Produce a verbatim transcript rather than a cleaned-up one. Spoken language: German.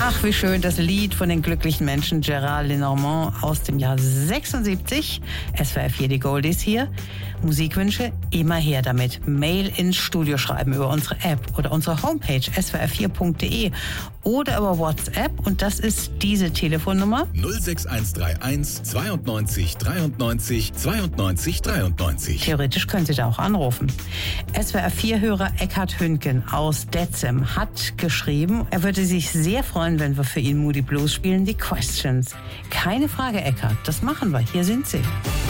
Ach, wie schön, das Lied von den glücklichen Menschen Gérald Lenormand aus dem Jahr sechsundsiebzig. S W R vier, die Goldies hier. Musikwünsche, immer her damit. Mail ins Studio schreiben über unsere App oder unsere Homepage s w r vier punkt d e oder über WhatsApp. Und das ist diese Telefonnummer. null sechs eins drei eins zweiundneunzig dreiundneunzig zweiundneunzig dreiundneunzig. Theoretisch können Sie da auch anrufen. S W R vier-Hörer Eckhard Hünken aus Detzem hat geschrieben, er würde sich sehr freuen, wenn wir für ihn Moody Blues spielen, die Questions. Keine Frage, Eckhard, das machen wir. Hier sind sie.